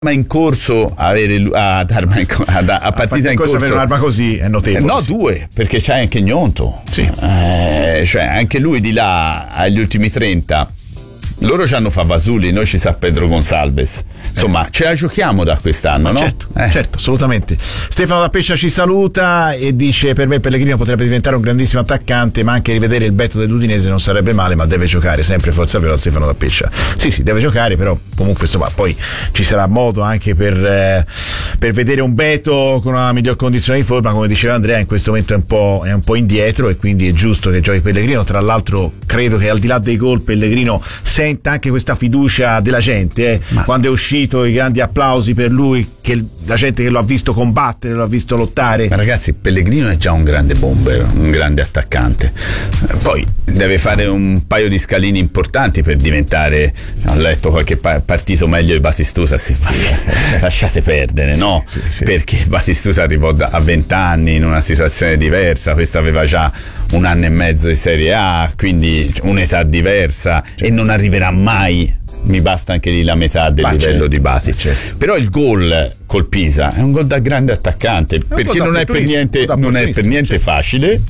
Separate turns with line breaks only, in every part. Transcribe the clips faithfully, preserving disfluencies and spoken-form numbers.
Ma in corso avere ad arma in, ad, a partita in corso
avere un'arma così è notevole.
No,
sì.
due, perché c'è anche Gnonto.
Sì.
Eh, cioè anche lui di là agli ultimi trenta. Loro ci hanno Favasuli, noi ci sa Pedro Gonçalves. Insomma, eh. ce la giochiamo da quest'anno, no?
Certo,
eh.
certo, assolutamente. Stefano da Pescia ci saluta e dice: per me Pellegrino potrebbe diventare un grandissimo attaccante, ma anche rivedere il Beto dell'Udinese non sarebbe male, ma deve giocare. Sempre forza vero Stefano da Pescia. Sì, sì, deve giocare, però comunque insomma poi ci sarà modo anche per, eh, per vedere un Beto con una miglior condizione di forma. Come diceva Andrea, in questo momento è un po', è un po' indietro e quindi è giusto che giochi Pellegrino. Tra l'altro credo che al di là dei gol Pellegrino senta anche questa fiducia della gente, eh. Ma... quando è uscito i grandi applausi per lui, che la gente che lo ha visto combattere, lo ha visto lottare.
Ma ragazzi, Pellegrino è già un grande bomber, un grande attaccante, poi deve fare un paio di scalini importanti per diventare, ho letto qualche partito meglio di Batistuta, sì, lasciate perdere, no? Sì, sì. Perché Batistuta arrivò a venti anni in una situazione diversa, questo aveva già un anno e mezzo di Serie A, quindi un'età diversa, certo. E non arriverà mai, mi basta anche lì la metà del Ma livello certo, di base, certo. Però il gol col Pisa è un gol da grande attaccante, perché non è per niente, non è per niente certo. facile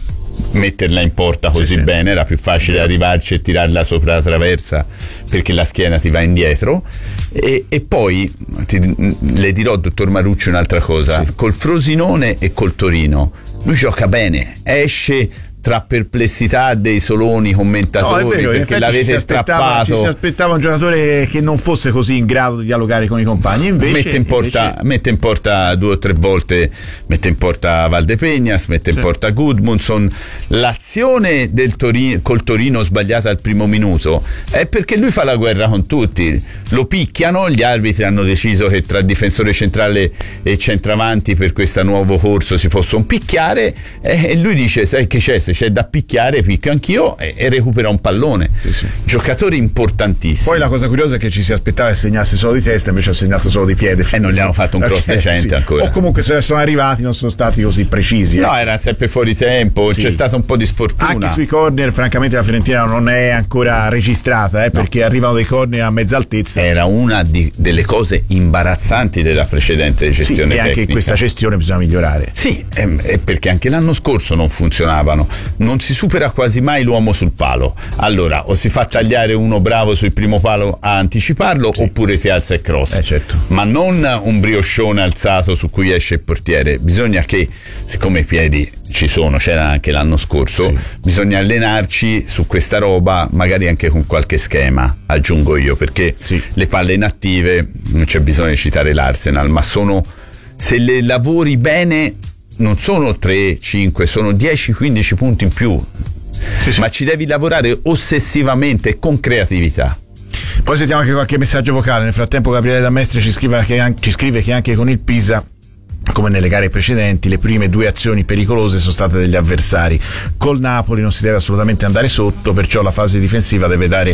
metterla in porta così sì, bene, sì. Era più facile arrivarci e tirarla sopra la traversa perché la schiena ti va indietro. E, e poi ti, le dirò, dottor Marucci, un'altra cosa, sì. Col Frosinone e col Torino lui gioca bene, esce tra perplessità dei soloni commentatori, no, vero, perché l'avete strappato.
Ci si aspettava un giocatore che non fosse così in grado di dialogare con i compagni, invece
mette in porta, invece... mette in porta due o tre volte, mette in porta Valdepeñas, mette in sì. porta Gudmundsson. L'azione del Torino col Torino sbagliata al primo minuto è perché lui fa la guerra con tutti, lo picchiano, gli arbitri hanno deciso che tra difensore centrale e centravanti per questo nuovo corso si possono picchiare, e lui dice: sai che c'è, se c'è da picchiare picchio anch'io, e, e recupera un pallone. Sì, sì. Giocatori importantissimi.
Poi la cosa curiosa è che ci si aspettava che segnasse solo di testa, invece ha segnato solo di piede
e non gli hanno fatto un cross okay, decente sì. ancora,
o comunque se sono arrivati non sono stati così precisi,
no, eh. era sempre fuori tempo, sì. C'è stato un po' di sfortuna
anche sui corner. Francamente la Fiorentina non è ancora registrata, eh, no. perché arrivano dei corner a mezza altezza.
Era una di, delle cose imbarazzanti della precedente gestione
sì, e
anche
in questa gestione bisogna migliorare.
Sì, e perché anche l'anno scorso non funzionavano. Non si supera quasi mai l'uomo sul palo. Allora, o si fa tagliare uno bravo sul primo palo a anticiparlo, sì. oppure si alza e cross.
Eh, certo.
Ma non un brioscione alzato su cui esce il portiere. Bisogna che, siccome i piedi ci sono, c'era anche l'anno scorso, sì. bisogna allenarci su questa roba, magari anche con qualche schema, aggiungo io, perché sì. le palle inattive, non c'è bisogno di citare l'Arsenal, ma sono, se le lavori bene, non sono tre cinque, sono dieci quindici punti in più, sì, sì. ma ci devi lavorare ossessivamente con creatività.
Poi sentiamo anche qualche messaggio vocale. Nel frattempo Gabriele da Mestre ci scrive che, ci scrive che anche con il Pisa, come nelle gare precedenti, le prime due azioni pericolose sono state degli avversari. Col Napoli non si deve assolutamente andare sotto, perciò la fase difensiva deve dare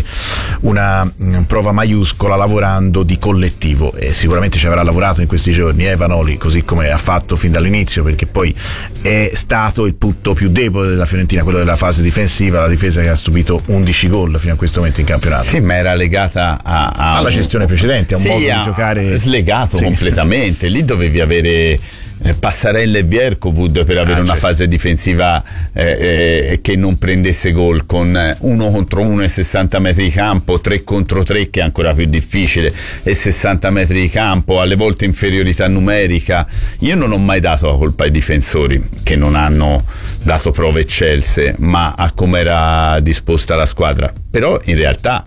una prova maiuscola lavorando di collettivo, e sicuramente ci avrà lavorato in questi giorni eh, Vanoli, così come ha fatto fin dall'inizio, perché poi è stato il punto più debole della Fiorentina, quello della fase difensiva, la difesa che ha subito undici gol fino a questo momento in campionato.
Sì, ma era legata a, a
alla
un...
gestione precedente, a un
sì,
modo
a...
di giocare
slegato sì. completamente. Lì dovevi avere Passarella e Vierkovud per avere ah, una certo. fase difensiva eh, eh, che non prendesse gol, con uno contro uno e sessanta metri di campo, tre contro tre che è ancora più difficile, e sessanta metri di campo, alle volte inferiorità numerica. Io non ho mai dato la colpa ai difensori che non hanno dato prove eccelse, ma a come era disposta la squadra. Però in realtà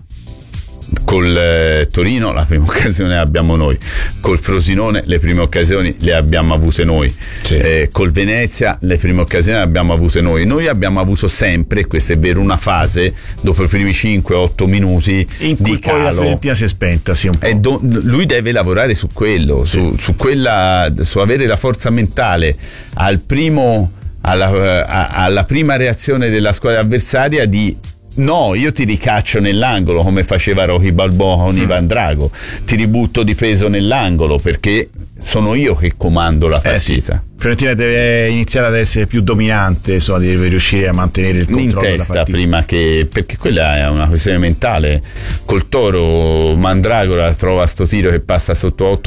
col eh, Torino la prima occasione l'abbiamo noi, col Frosinone le prime occasioni le abbiamo avute noi, sì. eh, col Venezia le prime occasioni le abbiamo avute noi. Noi abbiamo avuto sempre, questo è vero, una fase dopo i primi cinque otto minuti
in cui
di
poi
calo.
La Fiorentina si è spenta, sì, un po'.
E do, lui deve lavorare su quello, sì. su, su quella, su avere la forza mentale al primo, alla, a, alla prima reazione della squadra avversaria di no, io ti ricaccio nell'angolo come faceva Rocky Balboa con mm. Ivan Drago, ti ributto di peso nell'angolo perché sono io che comando la partita. Eh sì.
Fiorentina deve iniziare ad essere più dominante, insomma, deve riuscire a mantenere il controllo
in
della
testa
partita.
prima che, perché quella è una questione mentale. Col Toro Mandragora trova sto tiro che passa sotto